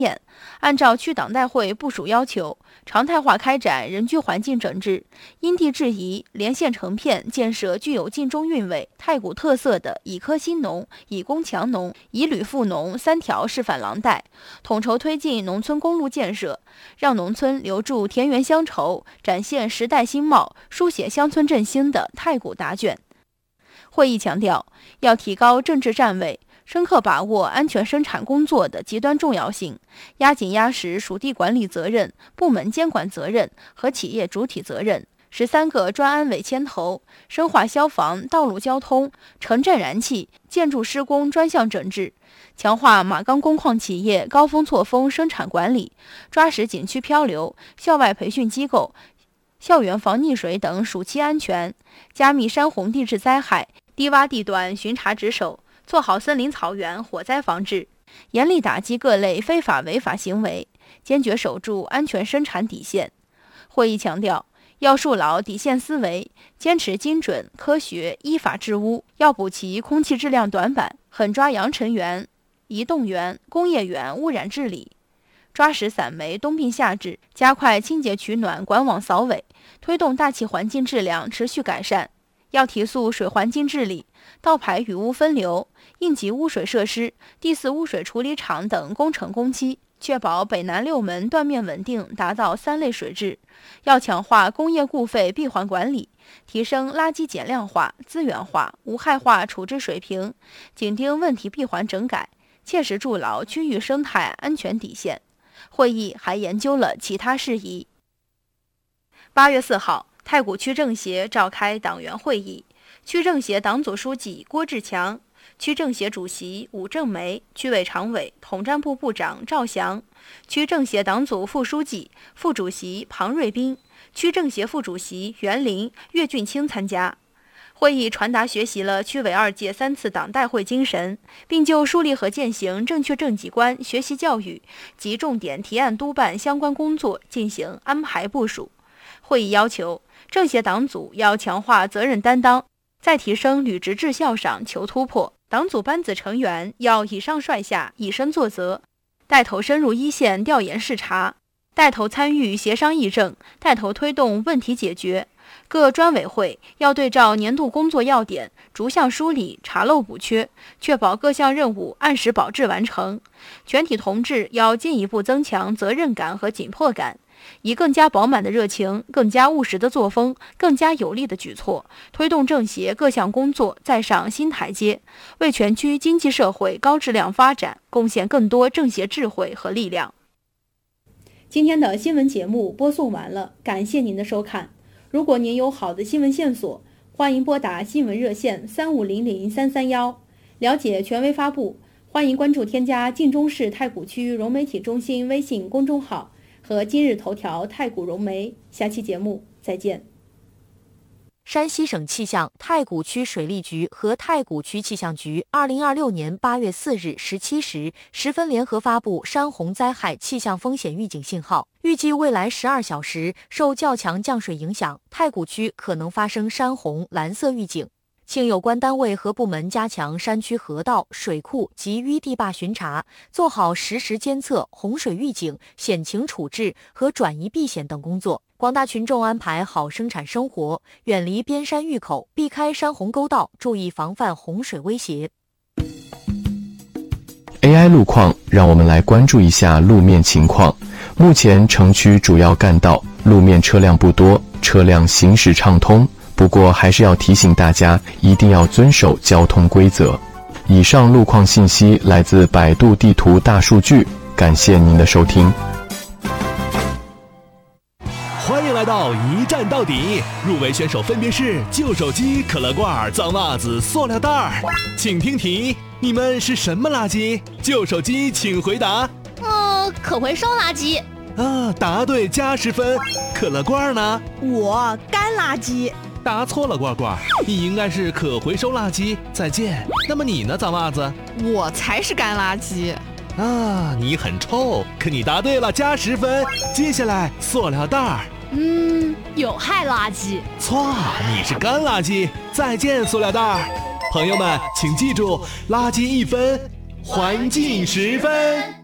按照区党代会部署要求，常态化开展人居环境整治，因地制宜，连线成片建设具有晋中韵味、太谷特色的以科兴农、以工强农、以旅富农3条示范廊带，统筹推进农村公路建设，让农村留住田园乡愁，展现时代新貌，书写乡村振兴的太谷答卷。会议强调，要提高政治站位，深刻把握安全生产工作的极端重要性，压紧压实属地管理责任、部门监管责任和企业主体责任。13个专安委牵头，深化消防、道路交通、城镇燃气、建筑施工专项整治，强化马钢工矿企业高峰错峰生产管理，抓实景区漂流、校外培训机构、校园防溺水等暑期安全，加密山洪地质灾害，低洼地段巡查值守，做好森林草原火灾防治，严厉打击各类非法违法行为，坚决守住安全生产底线。会议强调，要树牢底线思维，坚持精准、科学、依法治污，要补齐空气质量短板，狠抓扬尘源、移动源、工业源污染治理，抓实散煤冬病夏治，加快清洁取暖管网扫尾，推动大气环境质量持续改善。要提速水环境治理，倒排雨污分流、应急污水设施、第4污水处理厂等工程工期，确保北南6门断面稳定，达到3类水质。要强化工业固废闭环管理，提升垃圾减量化、资源化、无害化处置水平，紧盯问题闭环整改，切实筑牢区域生态安全底线。会议还研究了其他事宜。8月4号，太谷区政协召开党员会议，区政协党组书记郭志强、区政协主席武正梅、区委常委、统战部部长赵翔、区政协党组副书记、副主席庞瑞斌、区政协副主席袁林、岳俊清参加。会议传达学习了区委2届3次党代会精神，并就树立和践行正确政绩观学习教育及重点提案督办相关工作进行安排部署。会议要求，政协党组要强化责任担当，在提升履职治效上求突破。党组班子成员要以上率下，以身作则，带头深入一线调研视察，带头参与协商议政，带头推动问题解决。各专委会要对照年度工作要点，逐项梳理查漏补缺，确保各项任务按时保质完成。全体同志要进一步增强责任感和紧迫感，以更加饱满的热情、更加务实的作风、更加有力的举措，推动政协各项工作再上新台阶，为全区经济社会高质量发展贡献更多政协智慧和力量。今天的新闻节目播送完了，感谢您的收看。如果您有好的新闻线索，欢迎拨打新闻热线3500-331，了解权威发布。欢迎关注添加晋中市太谷区融媒体中心微信公众号和今日头条太谷融媒。下期节目再见。 山西省气象太谷区水利局和太谷区气象局2026年8月4日17时10分联合发布山洪灾害气象风险预警信号，预计未来12小时受较强降水影响，太谷区可能发生山洪蓝色预警。请有关单位和部门加强山区河道、水库及淤地坝巡查，做好实时监测、洪水预警、险情处置和转移避险等工作。广大群众安排好生产生活，远离边山峪口，避开山洪沟道，注意防范洪水威胁。 AI 路况，让我们来关注一下路面情况。目前城区主要干道路面车辆不多，车辆行驶畅通。不过还是要提醒大家，一定要遵守交通规则。以上路况信息来自百度地图大数据，感谢您的收听。 欢迎来到一站到底，入围选手分别是旧手机、可乐罐、脏袜子、塑料袋。请听题，你们是什么垃圾？旧手机请回答。 可回收垃圾。 答对加10分。可乐罐呢？ 我干垃圾。 答错了，罐罐，你应该是可回收垃圾。再见。那么你呢，脏袜子？ 我才是干垃圾。 你很臭，可你答对了，加10分。接下来，塑料袋。 有害垃圾。 错，你是干垃圾。再见，塑料袋。朋友们，请记住，垃圾1分，环境10分。